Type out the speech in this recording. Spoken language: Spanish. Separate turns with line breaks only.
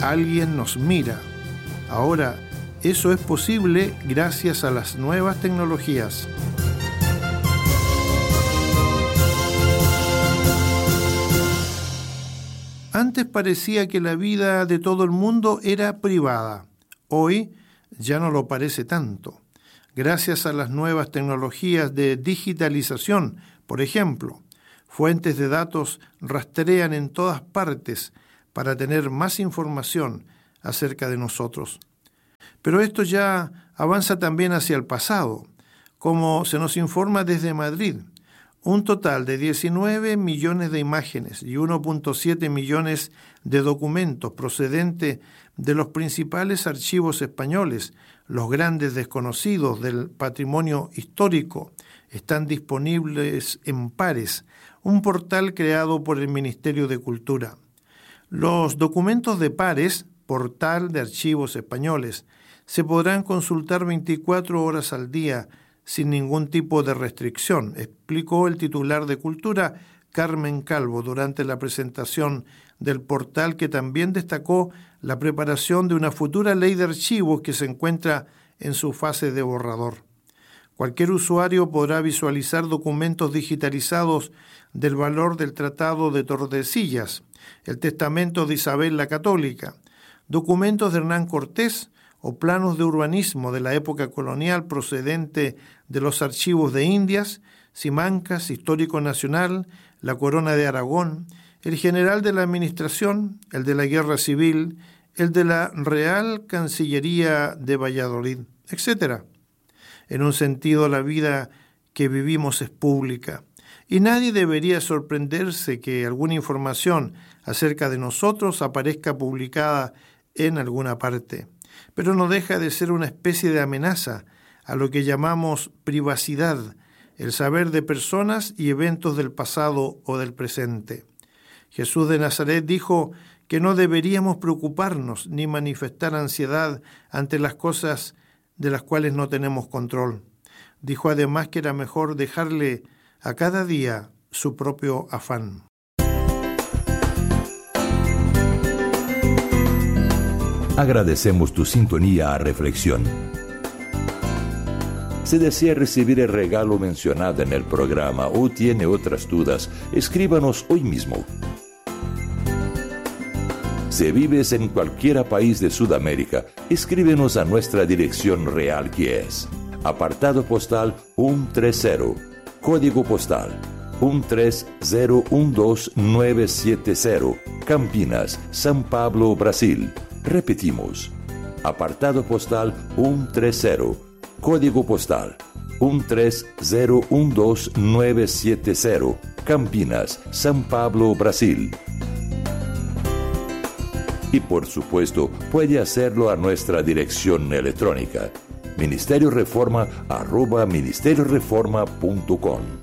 alguien nos mira. Ahora, eso es posible gracias a las nuevas tecnologías. Antes parecía que la vida de todo el mundo era privada. Hoy ya no lo parece tanto. Gracias a las nuevas tecnologías de digitalización, por ejemplo, fuentes de datos rastrean en todas partes para tener más información acerca de nosotros. Pero esto ya avanza también hacia el pasado, como se nos informa desde Madrid. Un total de 19 millones de imágenes y 1.7 millones de documentos procedentes de los principales archivos españoles, los grandes desconocidos del patrimonio histórico, están disponibles en Pares, un portal creado por el Ministerio de Cultura. Los documentos de Pares, portal de archivos españoles, se podrán consultar 24 horas al día sin ningún tipo de restricción, explicó el titular de Cultura, Carmen Calvo, durante la presentación del portal, que también destacó la preparación de una futura ley de archivos que se encuentra en su fase de borrador. Cualquier usuario podrá visualizar documentos digitalizados del valor del Tratado de Tordesillas, el testamento de Isabel la Católica, documentos de Hernán Cortés o planos de urbanismo de la época colonial procedente de los archivos de Indias, Simancas, Histórico Nacional, la Corona de Aragón, el General de la Administración, el de la Guerra Civil, el de la Real Cancillería de Valladolid, etc. En un sentido, la vida que vivimos es pública, y nadie debería sorprenderse que alguna información acerca de nosotros aparezca publicada en alguna parte. Pero no deja de ser una especie de amenaza a lo que llamamos privacidad, el saber de personas y eventos del pasado o del presente. Jesús de Nazaret dijo que no deberíamos preocuparnos ni manifestar ansiedad ante las cosas de las cuales no tenemos control. Dijo además que era mejor dejarle a cada día su propio afán.
Agradecemos tu sintonía a Reflexión. Si desea recibir el regalo mencionado en el programa o tiene otras dudas, escríbanos hoy mismo. Si vives en cualquier país de Sudamérica, escríbenos a nuestra dirección real, que es apartado postal 130, código postal 13012970, Campinas, São Paulo, Brasil. Repetimos, apartado postal 130, código postal 13012970, Campinas, São Paulo, Brasil. Y por supuesto, puede hacerlo a nuestra dirección electrónica, ministerioreforma@ministerioreforma.com.